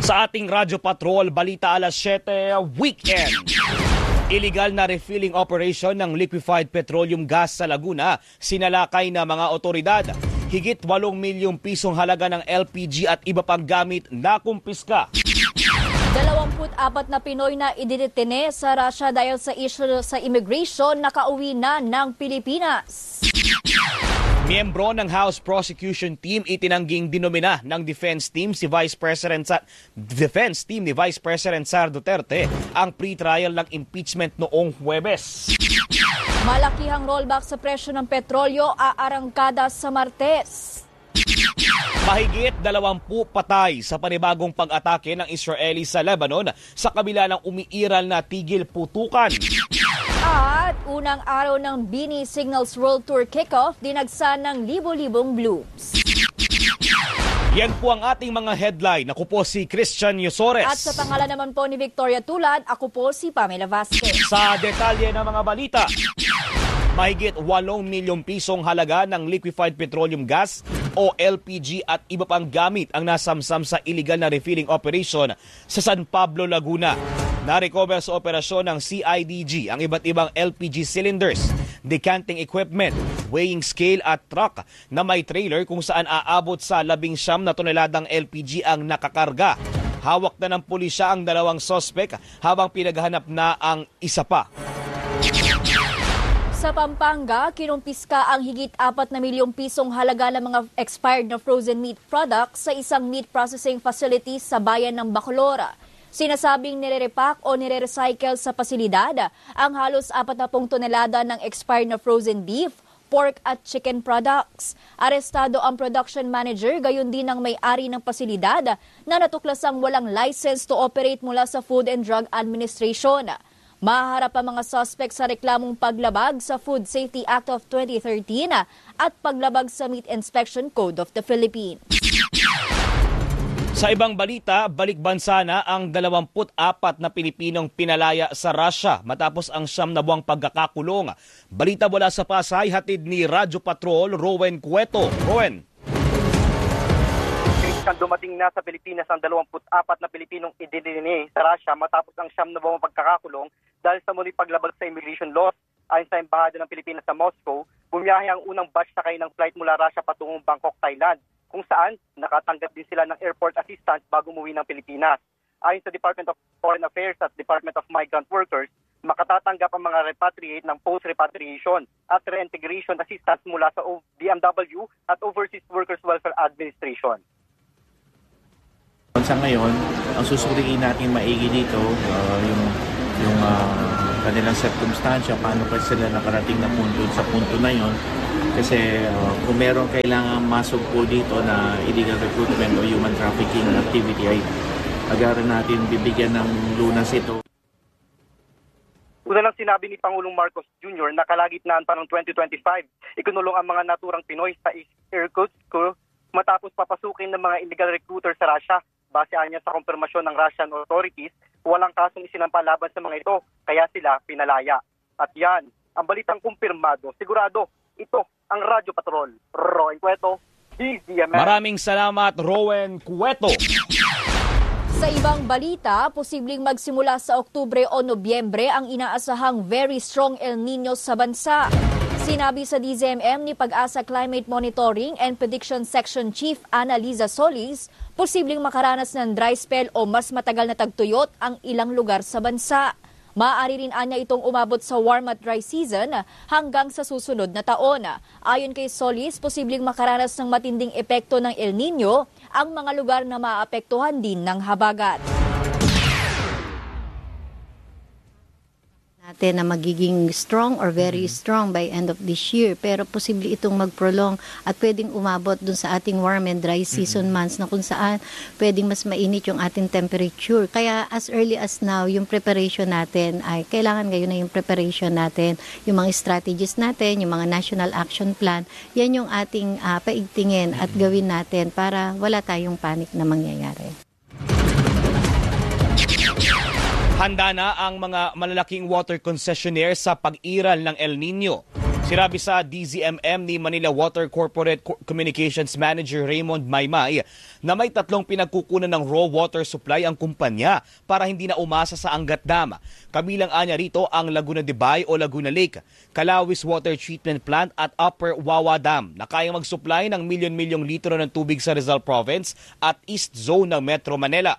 Sa ating Radyo Patrol, balita alas 7, weekend. Illegal na refilling operation ng liquefied petroleum gas sa Laguna, sinalakay na mga otoridad. Higit 8 milyong pisong halaga ng LPG at iba pang gamit na kumpiska. 24 na Pinoy na idinetene sa Russia dahil sa issue sa immigration nakauwi na ng Pilipinas. Miyembro ng House Prosecution Team itinangging dinomina ng Defense Team ni Vice President Sara Duterte ang pre-trial ng impeachment noong Huwebes. Malakihang rollback sa presyo ng petrolyo aarangkada sa Martes. Mahigit 20 patay sa panibagong pag-atake ng Israeli sa Lebanon sa kabila ng umiiral na tigil putukan. At unang araw ng Bini Signals World Tour Kickoff, dinagsan ng libo-libong blooms. Yan po ang ating mga headline. Ako po si Christian Yusores. At sa pangalan naman po ni Victoria Tulad, ako po si Pamela Vasquez. Sa detalye ng mga balita, mahigit 8 milyong pisong halaga ng liquefied petroleum gas o LPG at iba pang gamit ang nasamsam sa illegal na refilling operation sa San Pablo, Laguna. Na-recover sa operasyon ng CIDG ang iba't ibang LPG cylinders, decanting equipment, weighing scale at truck na may trailer kung saan aabot sa 19 na toneladang LPG ang nakakarga. Hawak na ng pulisya ang 2 sospek habang pinaghahanap na ang isa pa. Sa Pampanga, kinumpiska ang higit 4 na milyong pisong halaga ng mga expired na frozen meat products sa isang meat processing facility sa bayan ng Bacolora. Sinasabing nire-repack o nire-recycle sa pasilidad ang halos 40 tonelada ng expired na frozen beef, pork at chicken products. Arestado ang production manager, gayon din ang may-ari ng pasilidad na natuklasang walang license to operate mula sa Food and Drug Administration. Maharap ang mga suspect sa reklamong paglabag sa Food Safety Act of 2013 at paglabag sa Meat Inspection Code of the Philippines. Sa ibang balita, balik bansa na ang 24 na Pilipinong pinalaya sa Russia matapos ang 9 na buwang pagkakakulong. Balita mula sa Pasay, hatid ni Radyo Patrol, Rowen Cueto. Rowen. Dumating na sa Pilipinas ang 24 na Pilipinong idinini sa Russia matapos ang 9 na buwang pagkakakulong dahil sa muli paglabag sa immigration laws. Ayon sa Embahada ng Pilipinas sa Moscow, bumiyahe ang unang batch sakay ng flight mula Russia patungong Bangkok, Thailand, kung saan nakatanggap din sila ng airport assistance bago umuwi ng Pilipinas. Ayon sa Department of Foreign Affairs at Department of Migrant Workers, makatatanggap ang mga repatriate ng post-repatriation at reintegration assistance mula sa DMW at Overseas Workers Welfare Administration. Sa ngayon, ang susuriin natin maigi dito, yung kanilang circumstansya, paano pa sila nakarating na punto sa punto na yon. Kasi kung meron kailangan masugpo dito na illegal recruitment o human trafficking activity ay agaran natin bibigyan ng lunas ito. Una lang sinabi ni Pangulong Marcos Jr. na kalagitnaan pa ng 2025, ikinulong ang mga naturang Pinoy sa Irkutsk matapos papasukin ng mga illegal recruiter sa Russia. Base niya sa kumpirmasyon ng Russian authorities, walang kasong isinampa laban sa mga ito, kaya sila pinalaya. At yan, ang balitang kumpirmado, sigurado, ito ang Radyo Patrol. Rowen Cueto, DZMM. Maraming salamat, Rowen Cueto. Sa ibang balita, posibleng magsimula sa Oktubre o Nobyembre ang inaasahang very strong El Nino sa bansa. Sinabi sa DZMM ni Pag-asa Climate Monitoring and Prediction Section Chief Annaliza Solis, posibleng makaranas ng dry spell o mas matagal na tagtuyot ang ilang lugar sa bansa. Maaari rin anya itong umabot sa warm at dry season hanggang sa susunod na taon. Ayon kay Solis, posibleng makaranas ng matinding epekto ng El Nino ang mga lugar na maapektuhan din ng habagat. Natin na magiging strong or very strong by end of this year, pero posible itong mag-prolong at pwedeng umabot dun sa ating warm and dry season months na kung saan pwedeng mas mainit yung ating temperature. Kaya as early as now, yung preparation natin ay kailangan ngayon na yung preparation natin, yung mga strategies natin, yung mga national action plan, yan yung ating paigtingin at gawin natin para wala tayong panic na mangyayari. Handa na ang mga malalaking water concessionaire sa pag-iral ng El Nino. Sinabi sa DZMM ni Manila Water Corporate Communications Manager Raymond Maymay na may 3 pinagkukunan ng raw water supply ang kumpanya para hindi na umasa sa Angat Dam. Kabilang anya rito ang Laguna de Bay o Laguna Lake, Calawis Water Treatment Plant at Upper Wawa Dam na kayang mag-supply ng milyon-milyong litro ng tubig sa Rizal Province at East Zone ng Metro Manila.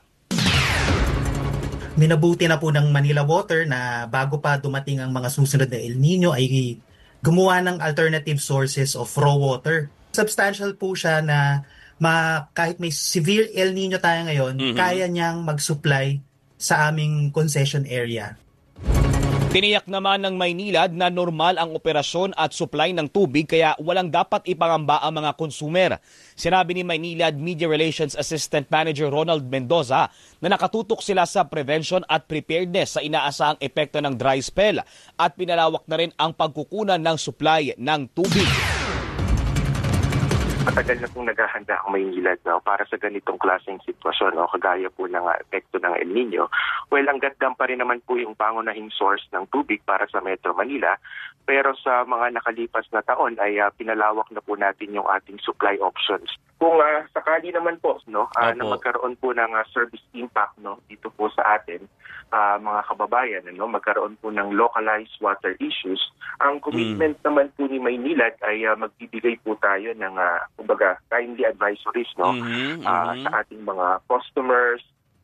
Minabuti na po ng Manila Water na bago pa dumating ang mga susunod na El Nino ay gumawa ng alternative sources of raw water. Substantial po siya na kahit may severe El Nino tayo ngayon, kaya niyang mag-supply sa aming concession area. Tiniyak naman ng Maynilad na normal ang operasyon at supply ng tubig kaya walang dapat ipangamba ang mga konsumer. Sinabi ni Maynilad Media Relations Assistant Manager Ronald Mendoza na nakatutok sila sa prevention at preparedness sa inaasahang epekto ng dry spell at pinalawak na rin ang pagkukunan ng supply ng tubig. Matagal na pong naghahanda ang Maynilad para sa ganitong klaseng sitwasyon kagaya po ng epekto ng El Nino. Well, ang Angat Dam pa rin naman po yung pangunahing source ng tubig para sa Metro Manila. Pero sa mga nakalipas na taon ay pinalawak na po natin yung ating supply options. Kung sakali naman po na magkaroon po ng service impact dito po sa atin, mga kababayan, magkaroon po ng localized water issues, ang commitment naman po ni Maynilad ay magbibigay po tayo ng timely advisories sa ating mga customers.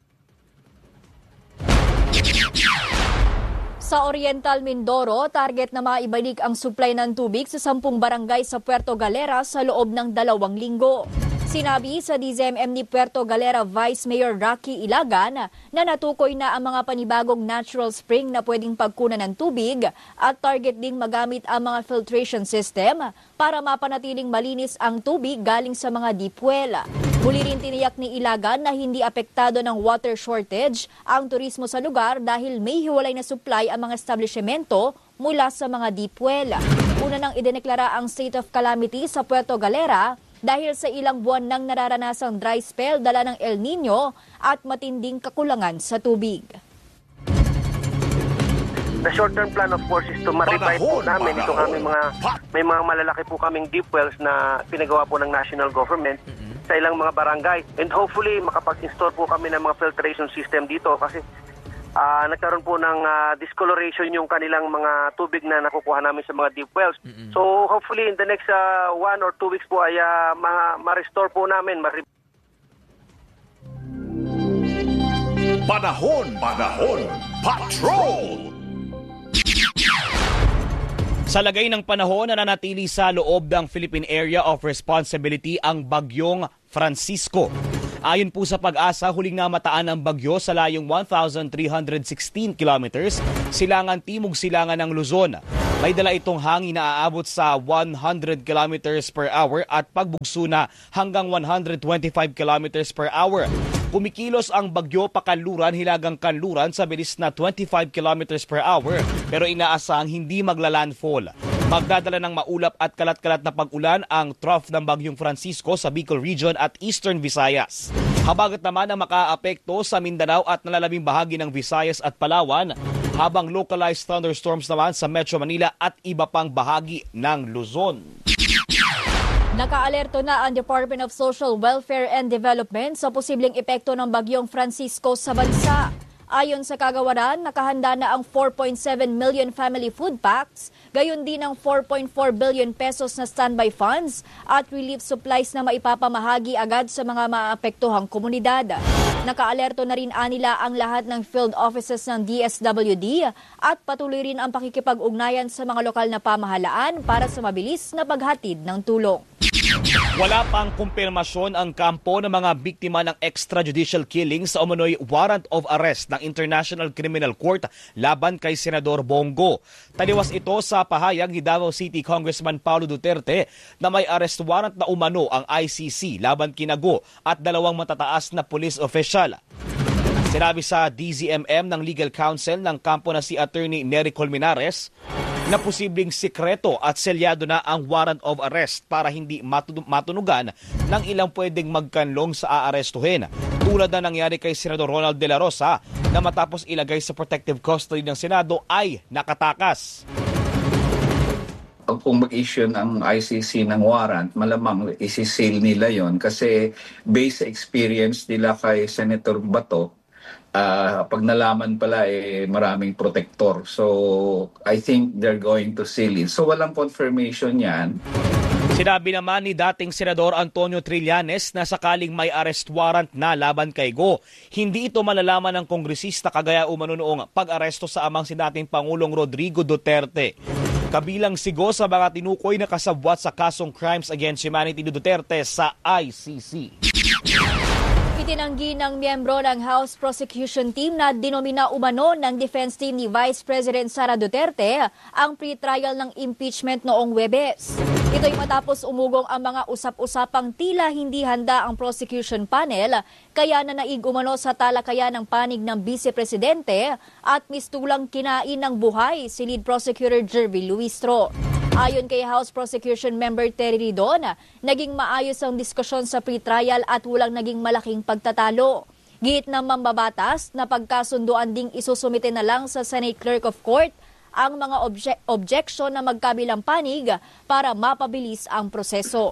Sa Oriental Mindoro, target na maibalik ang supply ng tubig sa 10 barangay sa Puerto Galera sa loob ng 2 linggo. Sinabi sa DZMM ni Puerto Galera Vice Mayor Rocky Ilagan na natukoy na ang mga panibagong natural spring na pwedeng pagkunan ng tubig at target ding magamit ang mga filtration system para mapanatiling malinis ang tubig galing sa mga deep well. Muli rin tiniyak ni Ilagan na hindi apektado ng water shortage ang turismo sa lugar dahil may hiwalay na supply ang mga establishmento mula sa mga deep well. Una nang idineklara ang state of calamity sa Puerto Galera dahil sa ilang buwan nang nararanasang dry spell dala ng El Nino at matinding kakulangan sa tubig. The short-term plan of course is to ma-revive po namin itong aming may mga malalaki po kaming deep wells na pinagawa po ng national government sa ilang mga barangay. And hopefully makapag-install po kami ng mga filtration system dito kasi nagkaroon po ng discoloration yung kanilang mga tubig na nakukuha namin sa mga deep wells. So hopefully in the next 1 or 2 weeks po ay ma-restore po namin. Panahon Patrol! Sa lagay ng panahon, nananatili sa loob ng Philippine Area of Responsibility ang bagyong Francisco. Ayon po sa Pag-asa, huling namataan ang bagyo sa layong 1,316 kilometers, silangan-timog-silangan ng Luzon. May dala itong hangin na aabot sa 100 kilometers per hour at pagbugso na hanggang 125 kilometers per hour. Kumikilos ang bagyo pakanluran hilagang kanluran sa bilis na 25 kilometers per hour pero inaasahang hindi maglalandfall. Magdadala ng maulap at kalat-kalat na pag-ulan ang trough ng Bagyong Francisco sa Bicol Region at Eastern Visayas. Habagat naman ang makaapekto sa Mindanao at nalalabing bahagi ng Visayas at Palawan, habang localized thunderstorms naman sa Metro Manila at iba pang bahagi ng Luzon. Nakaalerto na ang Department of Social Welfare and Development sa posibleng epekto ng Bagyong Francisco sa bansa. Ayon sa kagawaran, nakahanda na ang 4.7 million family food packs, gayon din ang 4.4 billion pesos na standby funds at relief supplies na maipapamahagi agad sa mga maapektuhang komunidad. Nakaalerto na rin anila ang lahat ng field offices ng DSWD at patuloy rin ang pakikipag-ugnayan sa mga lokal na pamahalaan para sa mabilis na paghatid ng tulong. Wala pang kumpirmasyon ang kampo ng mga biktima ng extrajudicial killing sa umano'y warrant of arrest ng International Criminal Court laban kay Senador Bongo. Taliwas ito sa pahayag ni Davao City Congressman Paulo Duterte na may arrest warrant na umano ang ICC laban kina Go at 2 matataas na police official. Sinabi sa DZMM ng Legal Counsel ng kampo na si Attorney Nery Colmenares na posibleng sikreto at selyado na ang warrant of arrest para hindi matunugan ng ilang pwedeng magkanlong sa aarestuhin. Tulad na nangyari kay Senador Ronald De La Rosa na matapos ilagay sa protective custody ng Senado ay nakatakas. kung mag-issue ng ICC ng warrant, malamang isi-seal nila yon kasi based sa experience nila kay Senator Bato, pag nalaman pala maraming protector. So I think they're going to seal it. So walang confirmation yan. Sinabi naman ni dating Senador Antonio Trillanes na sakaling may arrest warrant na laban kay Go, hindi ito malalaman ng kongresista kagaya umano noong pag-aresto sa amang si dating Pangulong Rodrigo Duterte. Kabilang si Go sa mga tinukoy na kasabwat sa kasong Crimes Against Humanity ni Duterte sa ICC. Itinanggi ng miyembro ng House Prosecution Team na dinomina umano ng defense team ni Vice President Sara Duterte ang pre-trial ng impeachment noong Huwebes. Ito'y matapos umugong ang mga usap-usapang tila hindi handa ang prosecution panel kaya nanaig umano sa talakayan ng panig ng Vice Presidente at mistulang kinain ng buhay si Lead Prosecutor Jervy Luistro. Ayon kay House Prosecution Member Terry Ridon, naging maayos ang diskusyon sa pre-trial at walang naging malaking pagtatalo. Giit ng mambabatas na pagkasunduan ding isusumite na lang sa Senate Clerk of Court ang mga objection na magkabilang panig para mapabilis ang proseso.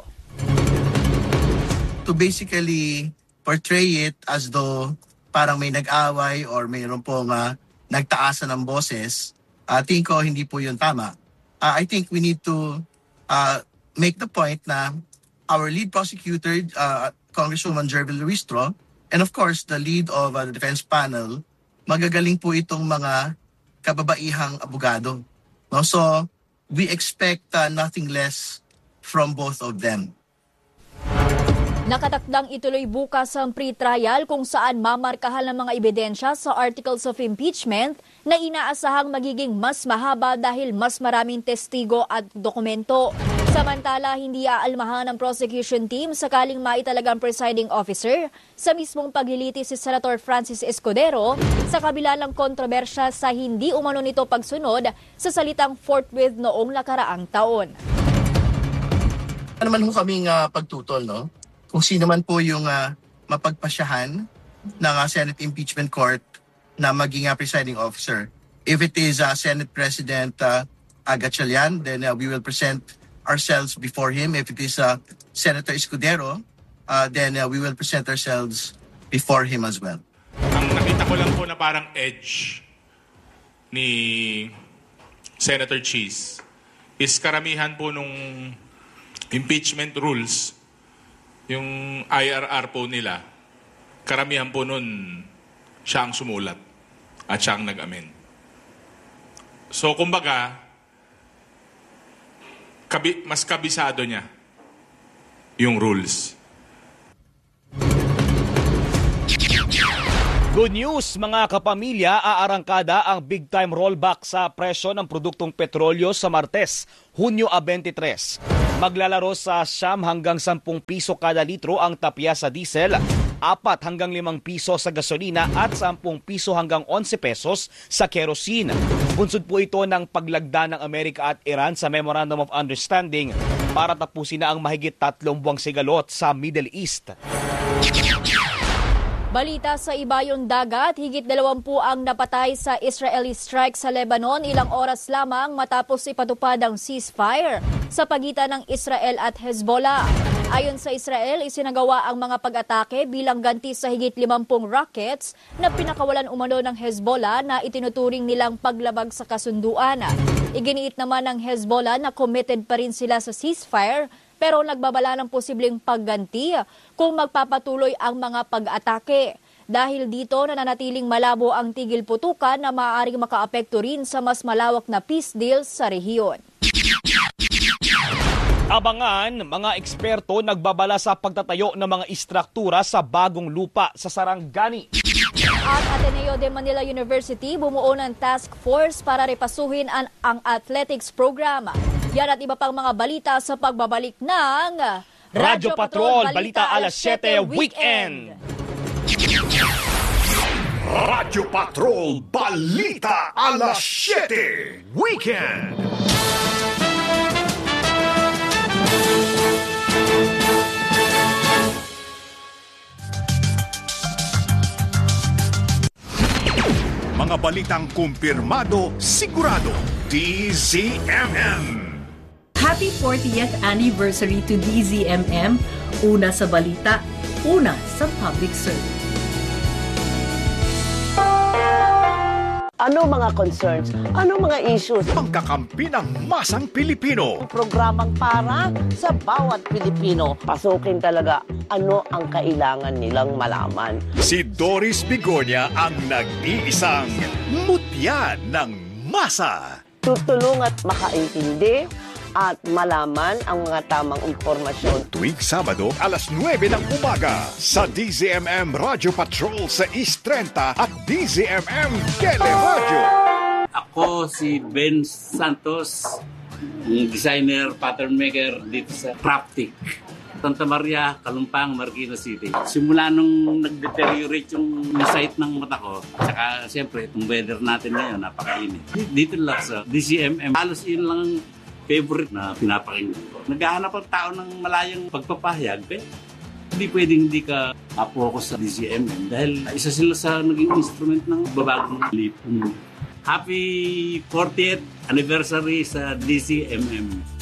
To basically portray it as though parang may nag-away or mayroon pong nagtaasan ng boses, tingin ko hindi po yun tama. I think we need to make the point na our lead prosecutor, Congresswoman Jervy Luistro, and of course the lead of the defense panel, magagaling po itong mga kababaihang abogado. No? So we expect nothing less from both of them. Nakatakdang ituloy bukas ang pre-trial kung saan mamarkahan ng mga ebidensya sa articles of impeachment na inaasahang magiging mas mahaba dahil mas maraming testigo at dokumento. Samantala, hindi aalmahan ng prosecution team sakaling maitalagang presiding officer sa mismong pagliliti si Senator Francis Escudero sa kabila ng kontrobersya sa hindi umano nito pagsunod sa salitang forthwith noong nakaraang taon. Ano naman ho kaming pagtutol, no? Kung sino man po yung mapagpasyahan ng Senate Impeachment Court na maging presiding officer. If it is Senate President Gatchalian, then we will present ourselves before him. If it is Senator Escudero, then we will present ourselves before him as well. Ang nakita ko lang po na parang edge ni Senator Cheese is karamihan po nung impeachment rules, yung IRR po nila, karamihan po nun siya ang sumulat at siya ang nag-amend. So kumbaga, mas kabisado niya yung rules. Good news mga kapamilya, aarangkada ang big-time rollback sa presyo ng produktong petrolyo sa Martes, Hunyo 23. Maglalaro sa 9 hanggang 10 piso kada litro ang tapya sa diesel, 4 hanggang 5 piso sa gasolina at 10 piso hanggang 11 pesos sa kerosene. Bunsod po ito ng paglagda ng Amerika at Iran sa Memorandum of Understanding para tapusin na ang mahigit 3 buwang sigalot sa Middle East. Balita sa ibayong dagat, higit 20 ang napatay sa Israeli strike sa Lebanon ilang oras lamang matapos ipatupad ang ceasefire sa pagitan ng Israel at Hezbollah. Ayon sa Israel, isinagawa ang mga pag-atake bilang ganti sa higit 50 rockets na pinakawalan umano ng Hezbollah na itinuturing nilang paglabag sa kasunduan. Iginiit naman ng Hezbollah na committed pa rin sila sa ceasefire pero nagbabala ng posibleng pagganti kung magpapatuloy ang mga pag-atake. Dahil dito nananatiling malabo ang tigil putukan na maaaring makaapekto rin sa mas malawak na peace deal sa rehiyon. Abangan, mga eksperto nagbabala sa pagtatayo ng mga istruktura sa bagong lupa sa Sarangani. At Ateneo de Manila University bumuo ng task force para repasuhin ang athletics program. Yan at iba pang mga balita sa pagbabalik ng Radyo Patrol, Balita Alas 7 Weekend. Radyo Patrol, Balita Alas 7 Weekend. Mga balitang kumpirmado, sigurado, DZMM. Happy 40th anniversary to DZMM. Una sa balita, una sa public service. Ano mga concerns? Ano mga issues? Pangkakampi ng masang Pilipino. Programang para sa bawat Pilipino. Pasukin talaga ano ang kailangan nilang malaman. Si Doris Bigonia ang nag-iisang mutya ng masa. Tutulong at makaintindi at malaman ang mga tamang impormasyon. Tuwing Sabado, alas 9 ng umaga sa DZMM Radio Patrol sa East 30 at DZMM Teleradio. Ako si Ben Santos, designer, pattern maker dito sa Craftic, Santa Maria, Kalumpang, Marikina City. Simula nung nag-deteriorate yung sight ng mata ko, saka siyempre itong weather natin ngayon, napakainit. Dito lang sa DZMM, halos yun lang favorite na pinapakinggan ko. Naghahanap ang tao ng malayang pagpapahayag, hindi pwedeng hindi ka focus sa DZMM dahil isa sila sa naging instrument ng babagong lipong. Happy 40th anniversary sa DZMM.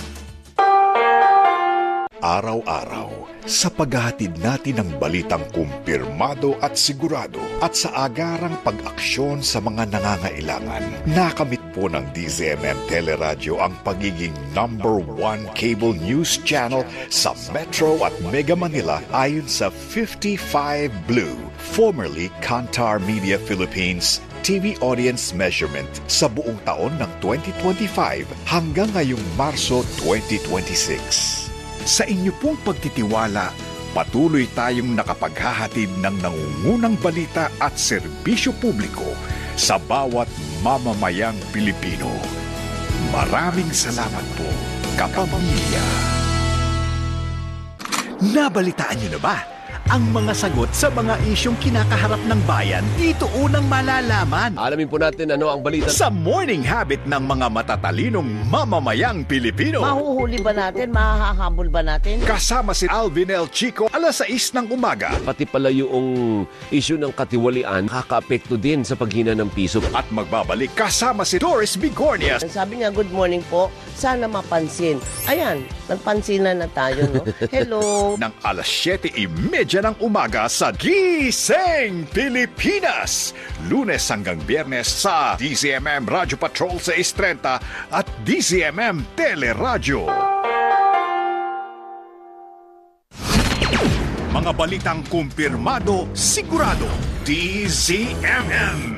Araw-araw, sa paghahatid natin ng balitang kumpirmado at sigurado at sa agarang pag-aksyon sa mga nangangailangan, nakamit po ng DZMM Teleradio ang pagiging #1 cable news channel sa Metro at Mega Manila ayon sa 55 Blue, formerly Kantar Media Philippines TV audience measurement sa buong taon ng 2025 hanggang ngayong Marso 2026. Sa inyo pong pagtitiwala, patuloy tayong nakapaghahatid ng nangungunang balita at serbisyo publiko sa bawat mamamayang Pilipino. Maraming salamat po, kapamilya. Nabalitaan niyo na ba ang mga sagot sa mga isyong kinakaharap ng bayan? Dito unang malalaman. Alamin po natin ano ang balita sa morning habit ng mga matatalinong mamamayang Pilipino. Mahuhuli ba natin? Mahahabol ba natin? Kasama si Alvin L. Chico, alas 6 ng umaga. Pati pala yung issue ng katiwalian, kaka-apekto din sa paghina ng piso. At magbabalik kasama si Doris Bigornia. Sabi niya, good morning po. Sana mapansin. Ayan, nagpansinan na tayo, no? Hello. Ng alas 7:30 ng umaga sa Gising Pilipinas. Lunes hanggang Biyernes sa DZMM Radio Patrol sa East 30 at DZMM Teleradio. Mga balitang kumpirmado, sigurado. DZMM.